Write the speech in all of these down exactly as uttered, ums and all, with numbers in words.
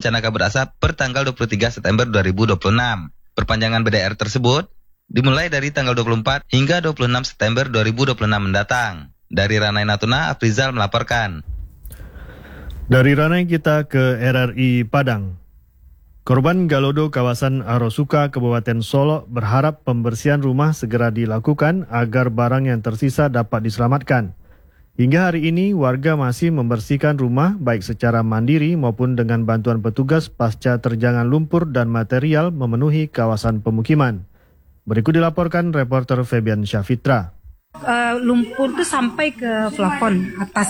bencana kabut asap per tanggal dua puluh tiga September dua ribu dua puluh enam. Perpanjangan B D R tersebut dimulai dari tanggal dua puluh empat hingga dua puluh enam September dua ribu dua puluh enam mendatang. Dari Ranai Natuna, Afrizal melaporkan. Dari Ranai kita ke R R I Padang. Korban Galodo kawasan Arosuka, Kabupaten Solok berharap pembersihan rumah segera dilakukan agar barang yang tersisa dapat diselamatkan. Hingga hari ini, warga masih membersihkan rumah baik secara mandiri maupun dengan bantuan petugas pasca terjangan lumpur dan material memenuhi kawasan pemukiman. Berikut dilaporkan reporter Febian Syafitra. Uh, lumpur tuh sampai ke plafon atas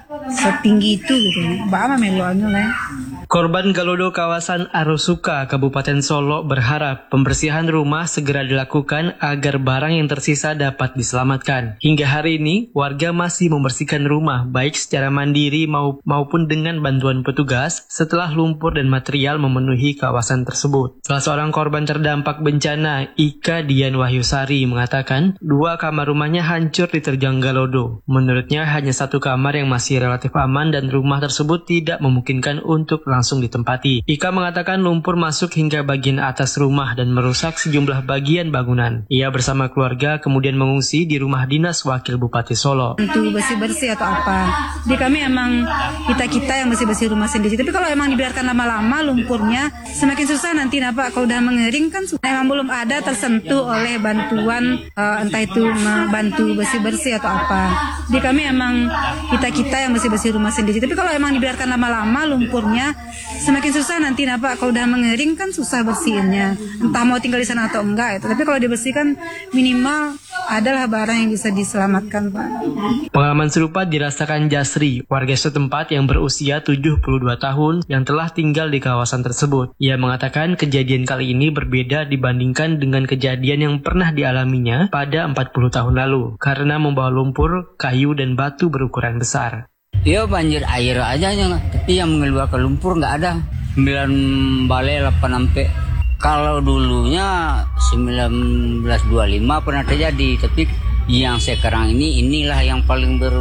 setinggi itu gitu. Bama meloannya lah. Korban Galodo kawasan Arosuka, Kabupaten Solok berharap pembersihan rumah segera dilakukan agar barang yang tersisa dapat diselamatkan. Hingga hari ini, warga masih membersihkan rumah baik secara mandiri maupun dengan bantuan petugas setelah lumpur dan material memenuhi kawasan tersebut. Salah seorang korban terdampak bencana, Ika Dian Wahyusari, mengatakan dua kamar rumahnya hancur diterjang Galodo. Menurutnya hanya satu kamar yang masih relatif aman dan rumah tersebut tidak memungkinkan untuk langsung ditempati. Ika mengatakan lumpur masuk hingga bagian atas rumah dan merusak sejumlah bagian bangunan. Ia bersama keluarga kemudian mengungsi di rumah dinas Wakil Bupati Solo. Untuk bersih-bersih atau apa. Di kami emang kita-kita yang bersih-bersih rumah sendiri. Tapi kalau emang dibiarkan lama-lama lumpurnya semakin susah nanti Pak. Kalau udah mengering kan emang belum ada tersentuh oleh bantuan uh, entah itu membantu bersih-bersih atau apa. Di kami emang kita-kita yang bersih-bersih rumah sendiri. Tapi kalau emang dibiarkan lama-lama lumpurnya semakin susah nanti Pak. Kalau udah mengering kan susah bersihinnya. Entah mau tinggal di sana atau enggak itu. Tapi kalau dibersihkan minimal adalah barang yang bisa diselamatkan, Pak. Pengalaman serupa dirasakan Jasri, warga setempat yang berusia tujuh puluh dua tahun yang telah tinggal di kawasan tersebut. Ia mengatakan kejadian kali ini berbeda dibandingkan dengan kejadian yang pernah dialaminya pada empat puluh tahun lalu karena membawa lumpur, kayu, dan batu berukuran besar. Iya banjir air aja, tapi yang mengeluarkan lumpur nggak ada. sembilan balai delapan sampai. Kalau dulunya seribu sembilan ratus dua puluh lima pernah terjadi, tapi yang sekarang ini inilah yang paling ber...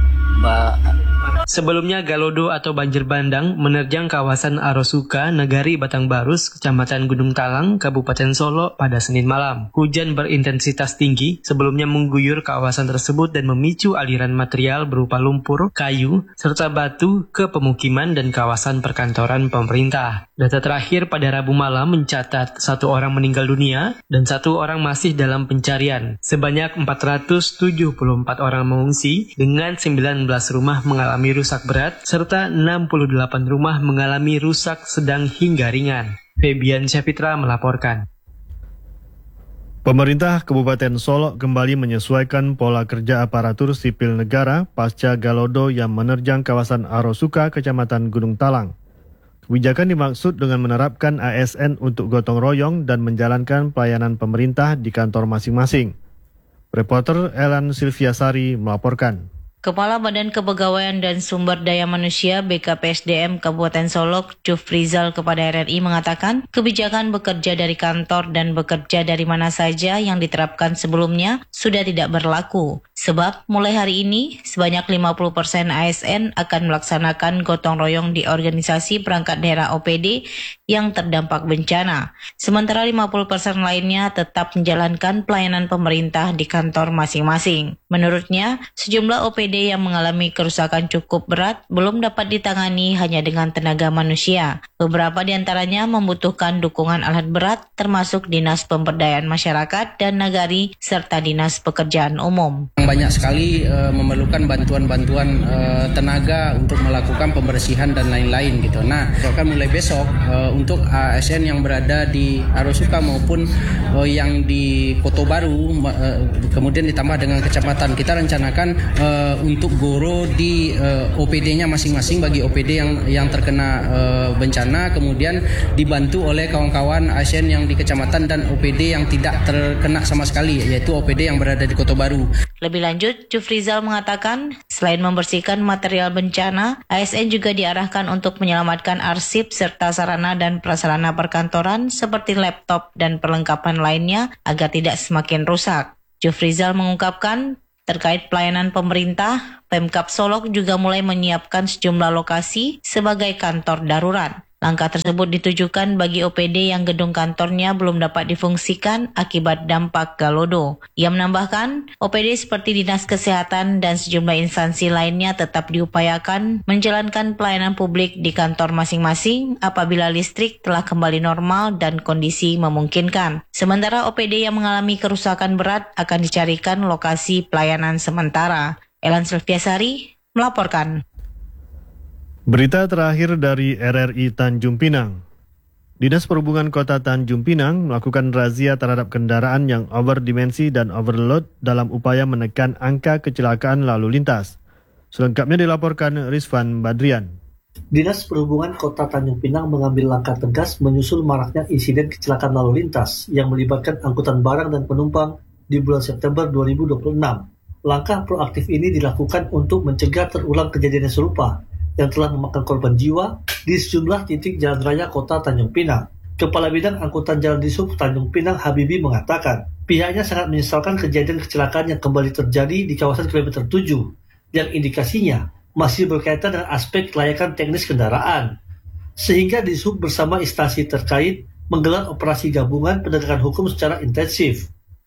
Sebelumnya Galodo atau banjir bandang menerjang kawasan Arosuka, Negari Batangbarus, Kecamatan Gunung Talang, Kabupaten Solo pada Senin malam. Hujan berintensitas tinggi sebelumnya mengguyur kawasan tersebut dan memicu aliran material berupa lumpur, kayu, serta batu ke pemukiman dan kawasan perkantoran pemerintah. Data terakhir pada Rabu malam mencatat satu orang meninggal dunia dan satu orang masih dalam pencarian. Sebanyak empat ratus tujuh puluh empat orang mengungsi dengan sembilan belas rumah mengalami rusak berat serta enam puluh delapan rumah mengalami rusak sedang hingga ringan. Febian Syafitra melaporkan. Pemerintah Kabupaten Solok kembali menyesuaikan pola kerja aparatur sipil negara pasca Galodo yang menerjang kawasan Arosuka, Kecamatan Gunung Talang. Kebijakan dimaksud dengan menerapkan A S N untuk gotong royong dan menjalankan pelayanan pemerintah di kantor masing-masing. Reporter Elan Silviasari melaporkan. Kepala Badan Kepegawaian dan Sumber Daya Manusia B K P S D M Kabupaten Solok, Jufrizal kepada R R I mengatakan kebijakan bekerja dari kantor dan bekerja dari mana saja yang diterapkan sebelumnya sudah tidak berlaku. Sebab mulai hari ini sebanyak lima puluh persen A S N akan melaksanakan gotong royong di organisasi perangkat daerah O P D yang terdampak bencana. Sementara lima puluh persen lainnya tetap menjalankan pelayanan pemerintah di kantor masing-masing. Menurutnya, sejumlah O P D yang mengalami kerusakan cukup berat belum dapat ditangani hanya dengan tenaga manusia. Beberapa di antaranya membutuhkan dukungan alat berat termasuk Dinas Pemberdayaan Masyarakat dan Nagari serta Dinas Pekerjaan Umum. Banyak sekali uh, memerlukan bantuan-bantuan uh, tenaga untuk melakukan pembersihan dan lain-lain gitu. Nah, akan mulai besok uh, untuk A S N yang berada di Arosuka maupun uh, yang di Kota Baru uh, kemudian ditambah dengan kecamatan, kita rencanakan uh, untuk goro di uh, O P D-nya masing-masing bagi O P D yang yang terkena uh, bencana, kemudian dibantu oleh kawan-kawan A S N yang di kecamatan dan O P D yang tidak terkena sama sekali, yaitu O P D yang berada di Kota Baru. Lebih lanjut, Jufrizal mengatakan selain membersihkan material bencana, A S N juga diarahkan untuk menyelamatkan arsip serta sarana dan prasarana perkantoran seperti laptop dan perlengkapan lainnya agar tidak semakin rusak. Jufrizal mengungkapkan terkait pelayanan pemerintah, Pemkab Solok juga mulai menyiapkan sejumlah lokasi sebagai kantor darurat. Langkah tersebut ditujukan bagi O P D yang gedung kantornya belum dapat difungsikan akibat dampak Galodo. Ia menambahkan, O P D seperti Dinas Kesehatan dan sejumlah instansi lainnya tetap diupayakan menjalankan pelayanan publik di kantor masing-masing apabila listrik telah kembali normal dan kondisi memungkinkan. Sementara O P D yang mengalami kerusakan berat akan dicarikan lokasi pelayanan sementara. Elan Silviasari melaporkan. Berita terakhir dari R R I Tanjung Pinang. Dinas Perhubungan Kota Tanjung Pinang melakukan razia terhadap kendaraan yang overdimensi dan overload dalam upaya menekan angka kecelakaan lalu lintas. Selengkapnya dilaporkan Rizwan Badrian. Dinas Perhubungan Kota Tanjung Pinang mengambil langkah tegas menyusul maraknya insiden kecelakaan lalu lintas yang melibatkan angkutan barang dan penumpang di bulan September dua ribu dua puluh enam. Langkah proaktif ini dilakukan untuk mencegah terulang kejadian yang serupa yang telah memakan korban jiwa di sejumlah titik jalan raya Kota Tanjung Pinang. Kepala Bidang Angkutan Jalan Dishub Tanjung Pinang Habibi mengatakan, pihaknya sangat menyesalkan kejadian kecelakaan yang kembali terjadi di kawasan kilometer tujuh, yang indikasinya masih berkaitan dengan aspek kelayakan teknis kendaraan. Sehingga Dishub bersama instansi terkait menggelar operasi gabungan penegakan hukum secara intensif.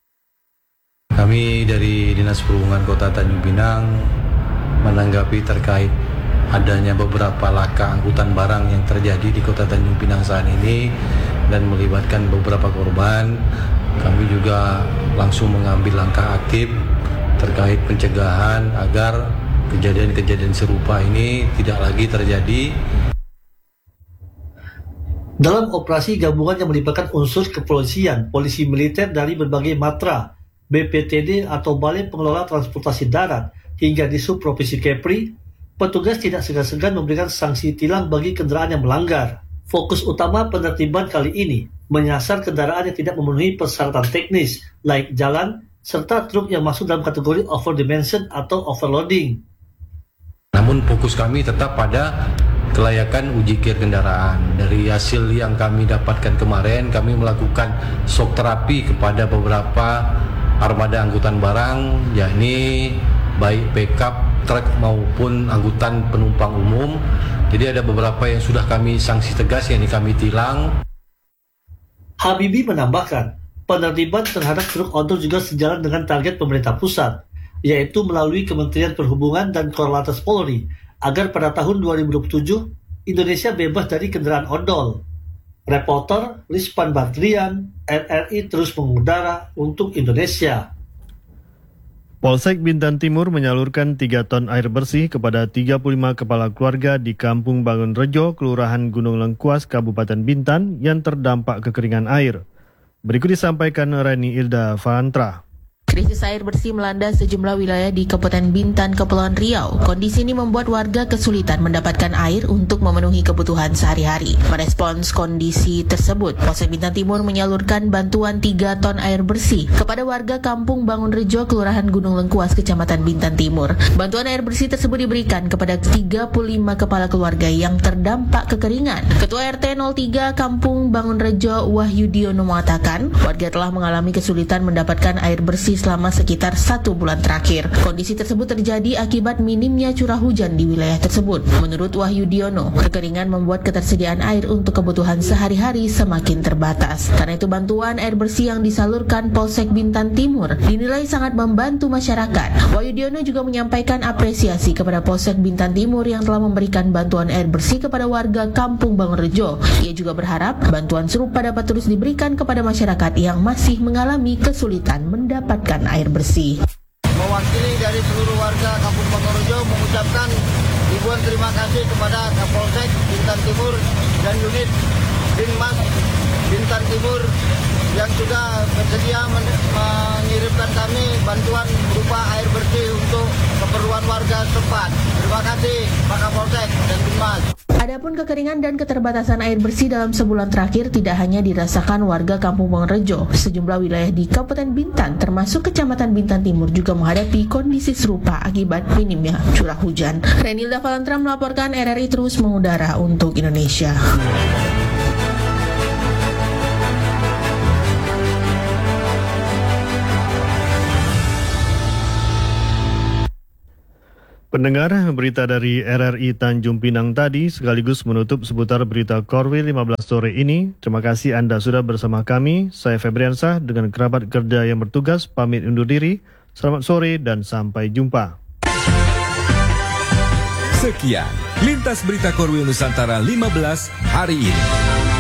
Kami dari Dinas Perhubungan Kota Tanjung Pinang menanggapi terkait adanya beberapa laka angkutan barang yang terjadi di Kota Tanjung Pinang saat ini dan melibatkan beberapa korban. Kami juga langsung mengambil langkah aktif terkait pencegahan agar kejadian-kejadian serupa ini tidak lagi terjadi. Dalam operasi gabungan yang melibatkan unsur kepolisian, polisi militer dari berbagai matra, B P T D atau Balai Pengelola Transportasi Darat, hingga Dishub Provinsi Kepri, petugas tidak segan-segan memberikan sanksi tilang bagi kendaraan yang melanggar. Fokus utama penertiban kali ini menyasar kendaraan yang tidak memenuhi persyaratan teknis, laik jalan, serta truk yang masuk dalam kategori overdimension atau overloading. Namun fokus kami tetap pada kelayakan uji kir kendaraan. Dari hasil yang kami dapatkan kemarin, kami melakukan shock terapi kepada beberapa armada angkutan barang, yakni baik pickup, truk maupun angkutan penumpang umum. Jadi ada beberapa yang sudah kami sanksi tegas yang kami tilang. Habibi menambahkan, penertiban terhadap truk odol juga sejalan dengan target pemerintah pusat, yaitu melalui Kementerian Perhubungan dan Korlantas Polri, agar pada tahun dua ribu dua puluh tujuh Indonesia bebas dari kendaraan odol. Reporter Rizwan Badrian, R R I terus mengudara untuk Indonesia. Polsek Bintan Timur menyalurkan tiga ton air bersih kepada tiga puluh lima kepala keluarga di Kampung Bangun Rejo, Kelurahan Gunung Lengkuas, Kabupaten Bintan yang terdampak kekeringan air. Berikut disampaikan Reni Ilda Fantra. Krisis air bersih melanda sejumlah wilayah di Kabupaten Bintan, Kepulauan Riau. Kondisi ini membuat warga kesulitan mendapatkan air untuk memenuhi kebutuhan sehari-hari. Merespons kondisi tersebut, Polsek Bintan Timur menyalurkan bantuan tiga ton air bersih kepada warga Kampung Bangun Rejo, Kelurahan Gunung Lengkuas, Kecamatan Bintan Timur. Bantuan air bersih tersebut diberikan kepada tiga puluh lima kepala keluarga yang terdampak kekeringan. Ketua R T nol tiga Kampung Bangun Rejo, Wahyudiono mengatakan, warga telah mengalami kesulitan mendapatkan air bersih selama sekitar satu bulan terakhir. Kondisi tersebut terjadi akibat minimnya curah hujan di wilayah tersebut. Menurut Wahyudiono, kekeringan membuat ketersediaan air untuk kebutuhan sehari-hari semakin terbatas. Karena itu bantuan air bersih yang disalurkan Polsek Bintan Timur dinilai sangat membantu masyarakat. Wahyudiono juga menyampaikan apresiasi kepada Polsek Bintan Timur yang telah memberikan bantuan air bersih kepada warga Kampung Bangun Rejo. Ia juga berharap bantuan serupa dapat terus diberikan kepada masyarakat yang masih mengalami kesulitan mendapatkan air bersih. Mewakili dari seluruh warga Kampung Bangun Rejo mengucapkan ribuan terima kasih kepada Kapolsek Bintan Timur dan unit Binmas Bintan Timur yang sudah bersedia men- mengirimkan kami bantuan berupa air bersih untuk keperluan warga setempat. Terima kasih Pak Kapolsek dan Binmas. Adapun kekeringan dan keterbatasan air bersih dalam sebulan terakhir tidak hanya dirasakan warga Kampung Bangun Rejo. Sejumlah wilayah di Kabupaten Bintan termasuk Kecamatan Bintan Timur juga menghadapi kondisi serupa akibat minimnya curah hujan. Renilda Valentra melaporkan, R R I terus mengudara untuk Indonesia. Pendengar, berita dari R R I Tanjung Pinang tadi sekaligus menutup seputar berita Korwil lima belas sore ini. Terima kasih Anda sudah bersama kami. Saya Febriansah dengan kerabat kerja yang bertugas pamit undur diri. Selamat sore dan sampai jumpa. Sekian Lintas Berita Korwil Nusantara lima belas hari ini.